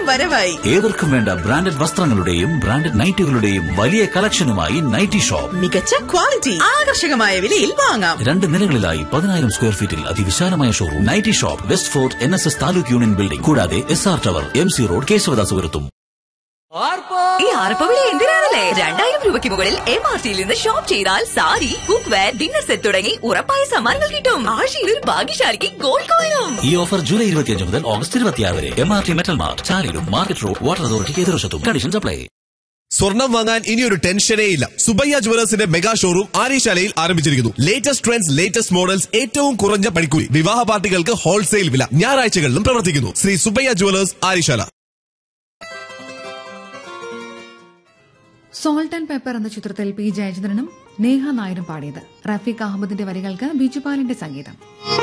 വരവായി. ഏവർക്കും വേണ്ട ബ്രാൻഡഡ് വസ്ത്രങ്ങളുടെയും ബ്രാൻഡഡ് നൈറ്റുകളുടെയും വലിയ കളക്ഷനുമായി നൈറ്റി ഷോപ്പ്. മികച്ച ക്വാളിറ്റി, ആകർഷകമായ വിലയിൽ വാങ്ങാം. 2 നിലകളിലായി 10,000 സ്ക്വയർ ഫീറ്റിൽ അതിവിശാലമായ showroom. Nightie shop, west fort NSS taluk union building, കൂടാതെ SR ടവർ, MC റോഡ്, കേശവദാസപുരത്തും. ഈ ആർപ്പവിളി എന്തിനാണല്ലേ? 2000 രൂപയ്ക്ക് മുകളിൽ MRTയിൽ നിന്ന് ഷോപ്പ് ചെയ്താൽ sari, cook wear, dinner set തുടങ്ങി ഉറപ്പായ സമ്മാനങ്ങൾ കിട്ടും. ആഴ്ചയിൽ ഒരു ഭാഗ്യശാലിക്ക് ഗോൾഡ് കോയിനും. ഈ ഓഫർ ജൂലൈ 25 മുതൽ ഓഗസ്റ്റ് 26 വരെ. MRT metal mart, ചാലിലും market road, water അതോറിറ്റിക്ക് എതിർവശത്തും. Conditions apply. സ്വർണം വാങ്ങാൻ ഇനിയൊരു ടെൻഷനേ ഇല്ല. സുബയ്യ ജുവലേഴ്സിന്റെ മെഗാ ഷോറൂം ആര്യശാലയിൽ ആരംഭിച്ചിരിക്കുന്നു. ലേറ്റസ്റ്റ് ട്രെൻഡ്സ്, ലേറ്റസ്റ്റ് മോഡൽസ്, ഏറ്റവും കുറഞ്ഞ പണിക്കൂലി. വിവാഹ പാർട്ടികൾക്ക് ഹോൾസെയിൽ വില. ഞായറാഴ്ചകളിലും പ്രവർത്തിക്കുന്നു. Shri Subbaiah jewellers, Aryasala. Salt and pepper എന്ന ചിത്രത്തിൽ P. ജയചന്ദ്രനും നേഹ നായരും പാടിയത്. റഫീഖ് അഹമ്മദിന്റെ വരികൾക്ക് ബിജുപാലിന്റെ സംഗീതം.